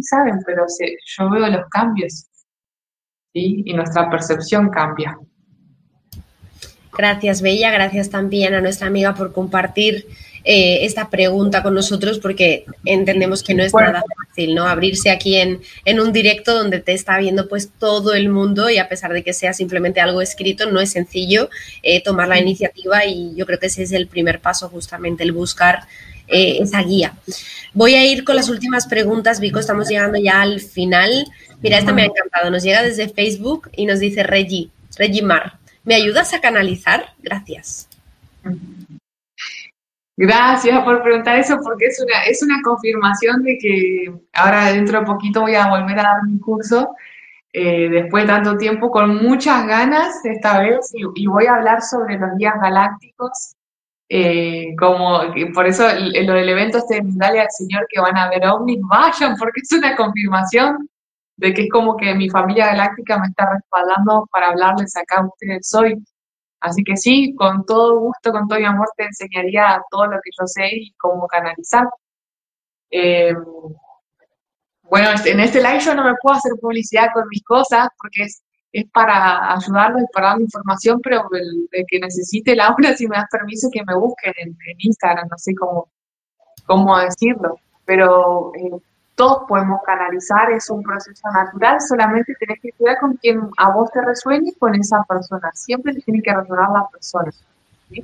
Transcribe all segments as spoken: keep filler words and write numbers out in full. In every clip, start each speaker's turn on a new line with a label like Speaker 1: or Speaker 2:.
Speaker 1: saben, pero se, yo veo los cambios, ¿sí? Y nuestra percepción cambia.
Speaker 2: Gracias, Bella. Gracias también a nuestra amiga por compartir eh, esta pregunta con nosotros, porque entendemos que no es
Speaker 1: Bueno,
Speaker 2: nada fácil, ¿no? Abrirse aquí en, en un directo donde te está viendo pues todo el mundo, y a pesar de que sea simplemente algo escrito, no es sencillo eh, tomar la iniciativa, y yo creo que ese es el primer paso, justamente, el buscar eh, esa guía. Voy a ir con las últimas preguntas, Vico, estamos llegando ya al final. Mira, esta me ha encantado. Nos llega desde Facebook y nos dice Regi, Regi Mar. ¿Me ayudas a canalizar? Gracias.
Speaker 1: gracias por preguntar eso porque es una, es una confirmación de que ahora dentro de poquito voy a volver a dar mi curso, eh, después de tanto tiempo, con muchas ganas esta vez, y, y voy a hablar sobre los guías galácticos, eh, como que por eso el- lo del evento este de Mindalia del Señor, que van a ver ovnis, vayan, porque es una confirmación de que es como que mi familia galáctica me está respaldando para hablarles acá a ustedes hoy. Así que sí, con todo gusto, con todo mi amor, te enseñaría todo lo que yo sé y cómo canalizar. Eh, bueno, este- en este live yo no me puedo hacer publicidad con mis cosas porque es, es para ayudarlos y para darle información, pero el, el que necesite Laura, si me das permiso, que me busquen en, en Instagram, no sé cómo, cómo decirlo. Pero eh, todos podemos canalizar, es un proceso natural, solamente tenés que cuidar con quien a vos te resuene y con esa persona. Siempre te tiene que resonar la persona. ¿Sí?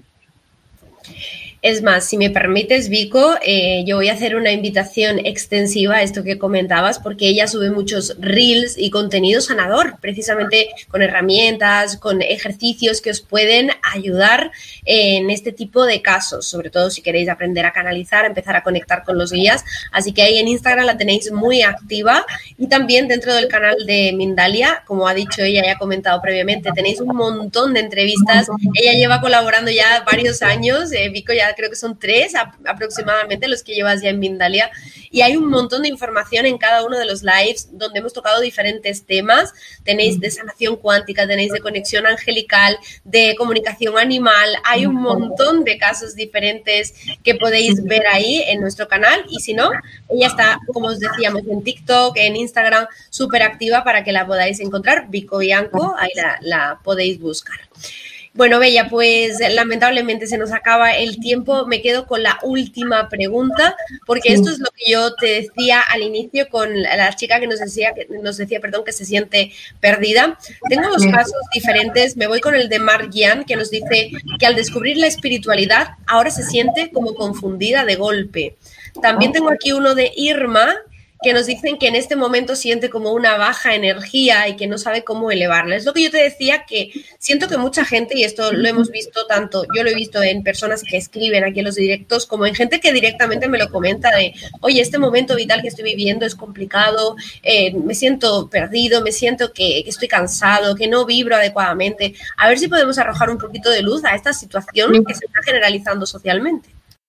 Speaker 2: Es más, si me permites, Vico, eh, yo voy a hacer una invitación extensiva a esto que comentabas, porque ella sube muchos reels y contenido sanador, precisamente con herramientas, con ejercicios que os pueden ayudar en este tipo de casos, sobre todo si queréis aprender a canalizar, empezar a conectar con los guías. Así que ahí en Instagram la tenéis muy activa, y también dentro del canal de Mindalia, como ha dicho ella y ha comentado previamente, tenéis un montón de
Speaker 1: Un
Speaker 2: entrevistas.
Speaker 1: montón.
Speaker 2: Ella lleva colaborando ya varios años, eh, Vico, ya creo que son tres a, aproximadamente los que llevas ya en Mindalia, y hay un montón de información en cada uno de los lives donde hemos tocado diferentes temas. Tenéis de sanación cuántica, tenéis de conexión angelical, de comunicación animal, hay un montón de casos diferentes que podéis ver ahí en nuestro canal, y si no, ella está, como os decíamos, en TikTok, en Instagram, súper activa para que la podáis encontrar, Vico Bianco, ahí la, la podéis buscar. Bueno, Bella, pues lamentablemente se nos acaba el tiempo. Me quedo con la última pregunta, porque esto
Speaker 1: Sí.
Speaker 2: es lo que yo te decía al inicio con la chica que nos decía, que nos decía, perdón, que se siente perdida. Tengo dos
Speaker 1: Bien.
Speaker 2: casos diferentes. Me voy con el de Mark Gian, que nos dice que al descubrir la espiritualidad ahora se siente como confundida de golpe. También tengo aquí uno de Irma, que nos dicen que en este momento siente como una baja energía y que no sabe cómo elevarla. Es lo que yo te decía, que siento que mucha gente, y esto lo hemos visto tanto, yo lo he visto en personas que escriben aquí en los directos, como en gente que directamente me lo comenta de, oye, este momento vital que estoy viviendo es complicado, eh, me siento perdido, me siento que, que estoy cansado, que no vibro adecuadamente. A ver si podemos arrojar un poquito de luz a esta situación
Speaker 1: Sí.
Speaker 2: que se está generalizando socialmente.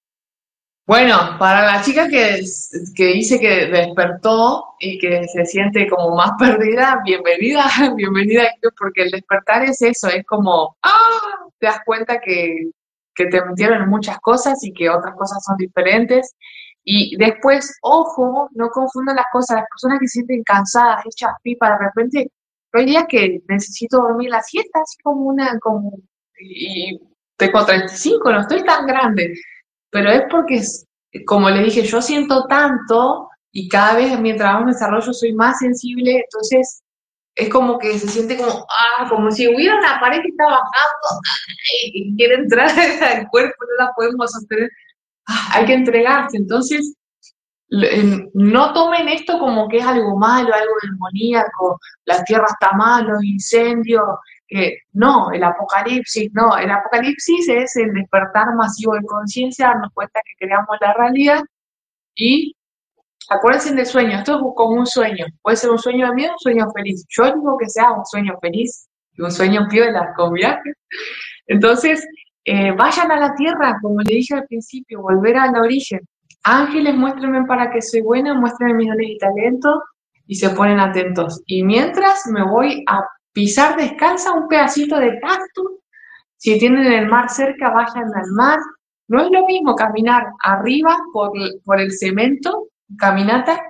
Speaker 1: Bueno, para la chica que, que dice que despertó y que se siente como más perdida, bienvenida, bienvenida, porque el despertar es eso, es como, ¡ah! Te das cuenta que, que te metieron en muchas cosas y que otras cosas son diferentes. Y después, ojo, no confundan las cosas, las personas que se sienten cansadas, hechas pipa, de repente, hay días que necesito dormir la siesta, así como una, como, y tengo treinta y cinco, no estoy tan grande, pero es porque, es- como le dije, yo siento tanto y cada vez mientras más me desarrollo soy más sensible, entonces es como que se siente como, ah, como si hubiera una pared que está bajando y quiere entrar al cuerpo, no la podemos sostener. Ah, hay que entregarse, entonces l- en- no tomen esto como que es algo malo, algo demoníaco, la tierra está mal, los incendios, que no, el apocalipsis, no, el apocalipsis es el despertar masivo de conciencia, darnos cuenta que creamos la realidad y acuérdense del sueño, esto es como un sueño, puede ser un sueño de miedo, un sueño feliz. Yo digo que sea un sueño feliz y un sueño piola con viajes. Entonces, eh, vayan a la tierra, como le dije al principio, volver a la origen. Ángeles, muéstrenme para que soy buena, muéstrenme mis dones y talentos, y se ponen atentos. Y mientras me voy a pisar descalza un pedacito de cactus, si tienen el mar cerca, vayan al mar. No es lo mismo caminar arriba por, por el cemento, caminata,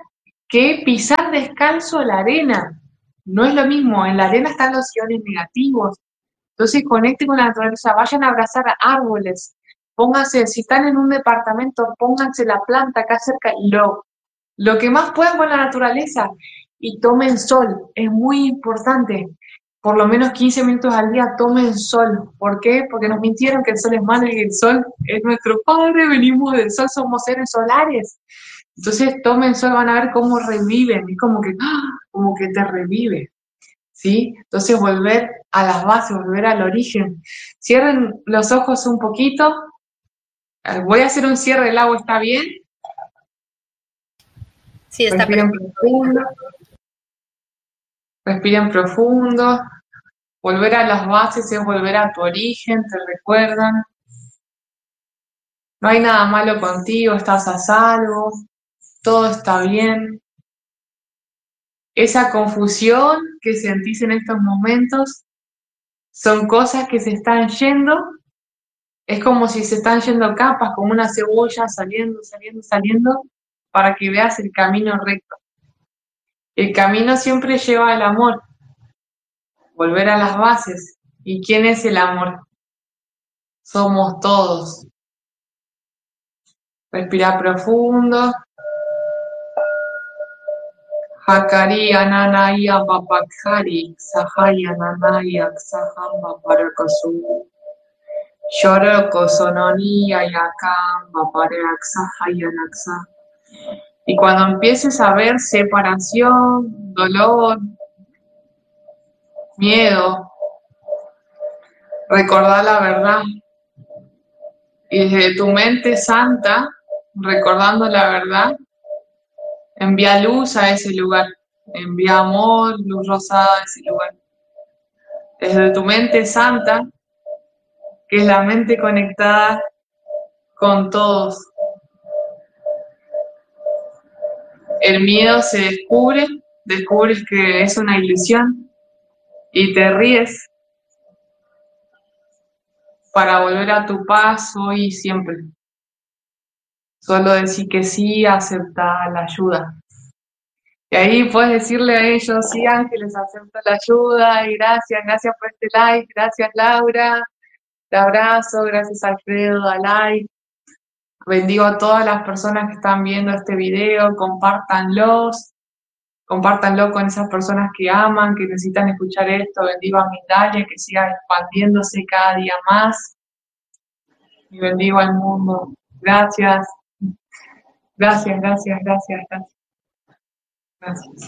Speaker 1: que pisar descalzo la arena. No es lo mismo, en la arena están los iones negativos. Entonces conecten con la naturaleza, vayan a abrazar a árboles, pónganse, si están en un departamento, pónganse la planta acá cerca, lo, lo que más puedan con la naturaleza, y tomen sol, es muy importante. Por lo menos quince minutos al día tomen sol. ¿Por qué? Porque nos mintieron que el sol es malo y que el sol es nuestro padre, venimos del sol, somos seres solares. Entonces tomen sol, van a ver cómo reviven, es como que, ¡ah!, como que te revive, ¿sí? Entonces volver a las bases, volver al origen. Cierren los ojos un poquito. Voy a hacer un cierre del agua, ¿está bien?
Speaker 2: Sí, está
Speaker 1: Respiren
Speaker 2: perfecto.
Speaker 1: profundo. Respiren profundo. Volver a las bases es volver a tu origen, te recuerdan. No hay nada malo contigo, estás a salvo, todo está bien. Esa confusión que sentís en estos momentos son cosas que se están yendo. Es como si se están yendo capas, como una cebolla saliendo, saliendo, saliendo, para que veas el camino recto. El camino siempre lleva al amor. Volver a las bases. ¿Y quién es el amor? Somos todos. Respira profundo. Hakari ananaya papakari, sahaya nanaya sahamba parakasu. Shoroko sononía yakam papareaksahaya naksa. Y cuando empieces a ver separación, dolor, miedo, recordá la verdad. Y desde tu mente santa, recordando la verdad, envía luz a ese lugar. Envía amor, luz rosada a ese lugar. Desde tu mente santa, que es la mente conectada con todos. El miedo se descubre, descubres que es una ilusión y te ríes para volver a tu paz hoy y siempre. Solo decir que sí, acepta la ayuda. Y ahí puedes decirle a ellos, sí, ángeles, acepto la ayuda y gracias, gracias por este like, gracias Laura, te abrazo, gracias Alfredo, a like. Bendigo a todas las personas que están viendo este video, compártanlos, compártanlo con esas personas que aman, que necesitan escuchar esto. Bendigo a Mindalia, que siga expandiéndose cada día más. Y bendigo al mundo. Gracias. Gracias, gracias, gracias, gracias. Gracias.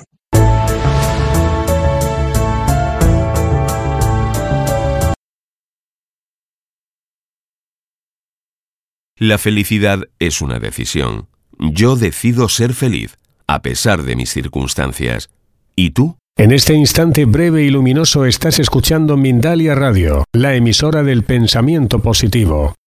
Speaker 3: La felicidad es una decisión. Yo decido ser feliz, a pesar de mis circunstancias. ¿Y tú?
Speaker 4: En este instante breve y luminoso estás escuchando Mindalia Radio, la emisora del pensamiento positivo.